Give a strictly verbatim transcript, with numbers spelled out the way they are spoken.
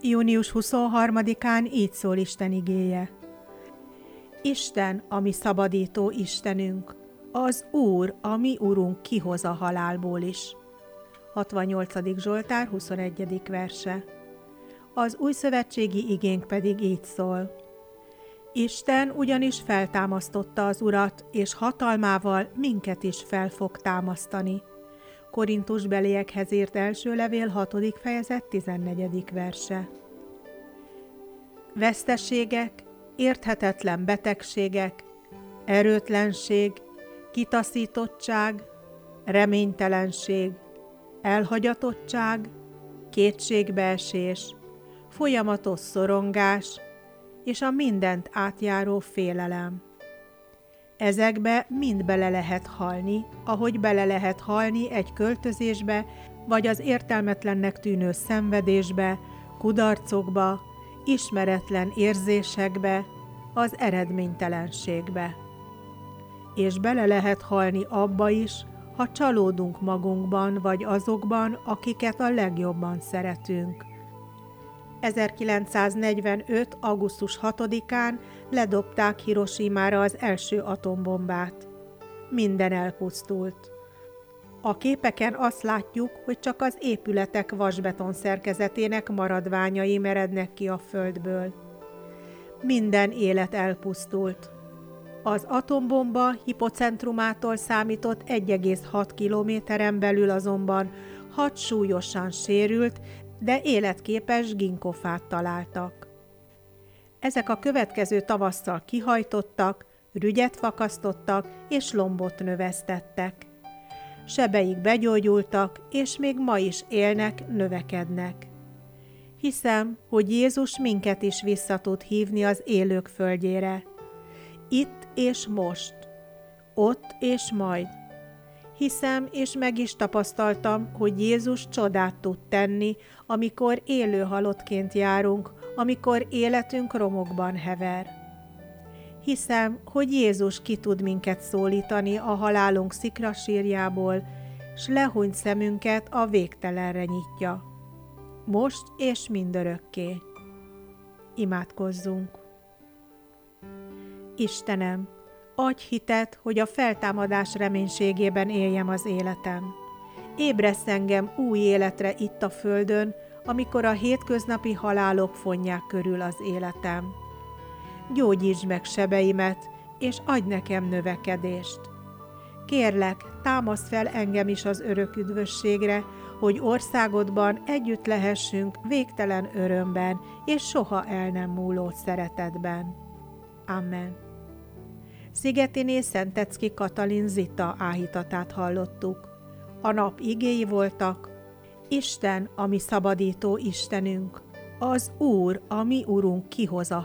június huszonharmadikán így szól Isten igéje. Isten, a mi szabadító Istenünk, az Úr, a mi Urunk kihoz a halálból is. hatvannyolcadik Zsoltár, huszonegyedik verse. Az újszövetségi igénk pedig így szól. Isten ugyanis feltámasztotta az Urat, és hatalmával minket is fel fog támasztani. Korintusbeliekhez írt első levél, hatodik fejezet, tizennegyedik verse. Veszteségek, érthetetlen betegségek, erőtlenség, kitaszítottság, reménytelenség, elhagyatottság, kétségbeesés, folyamatos szorongás és a mindent átjáró félelem. Ezekbe mind bele lehet halni, ahogy bele lehet halni egy költözésbe, vagy az értelmetlennek tűnő szenvedésbe, kudarcokba, ismeretlen érzésekbe, az eredménytelenségbe. És bele lehet halni abba is, ha csalódunk magunkban vagy azokban, akiket a legjobban szeretünk. ezerkilencszáznegyvenöt. augusztus hatodikán ledobták Hirosimára az első atombombát. Minden elpusztult. A képeken azt látjuk, hogy csak az épületek vasbeton szerkezetének maradványai merednek ki a földből. Minden élet elpusztult. Az atombomba hipocentrumától számított egy egész hat kilométeren belül azonban hat súlyosan sérült, de életképes ginkgofát találtak. Ezek a következő tavasszal kihajtottak, rügyet fakasztottak és lombot növesztettek. Sebeik begyógyultak, és még ma is élnek, növekednek. Hiszem, hogy Jézus minket is vissza tud hívni az élők földjére. Itt és most, ott és majd. Hiszem, és meg is tapasztaltam, hogy Jézus csodát tud tenni, amikor élő halottként járunk, amikor életünk romokban hever. Hiszem, hogy Jézus ki tud minket szólítani a halálunk szikrasírjából, s lehúnyt szemünket a végtelenre nyitja. Most és mindörökké. Imádkozzunk! Istenem, adj hitet, hogy a feltámadás reménységében éljem az életem. Ébresz engem új életre itt a földön, amikor a hétköznapi halálok fonják körül az életem. Gyógyítsd meg sebeimet, és adj nekem növekedést. Kérlek, támaszd fel engem is az örök üdvösségre, hogy országodban együtt lehessünk végtelen örömben, és soha el nem múló szeretetben. Amen. Szigetiné Szentecki Katalin Zita áhítatát hallottuk. A nap igéi voltak: Isten, a mi szabadító Istenünk, az Úr, a mi Urunk kihoz a